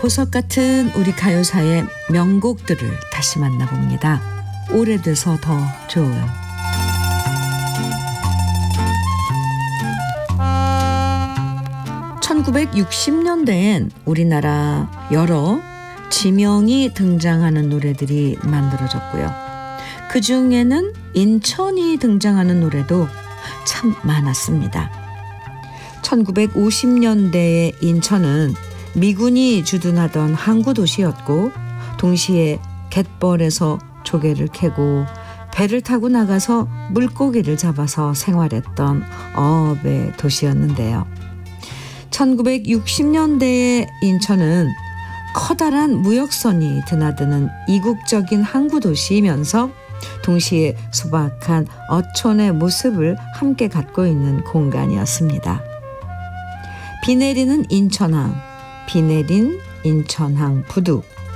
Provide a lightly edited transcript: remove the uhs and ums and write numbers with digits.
보석 같은 우리 가요사의 명곡들을 다시 만나봅니다. 오래돼서 더 좋은. 1960년대엔 우리나라 여러 지명이 등장하는 노래들이 만들어졌고요. 그 중에는 인천이 등장하는 노래도 참 많았습니다. 1950년대의 인천은 미군이 주둔하던 항구 도시였고, 동시에 갯벌에서 조개를 캐고 배를 타고 나가서 물고기를 잡아서 생활했던 어업의 도시였는데요. 1960년대의 인천은 커다란 무역선이 드나드는 이국적인 항구 도시이면서 동시에 소박한 어촌의 모습을 함께 갖고 있는 공간이었습니다. 비 내리는 인천항, 비 내린 인천항 부두,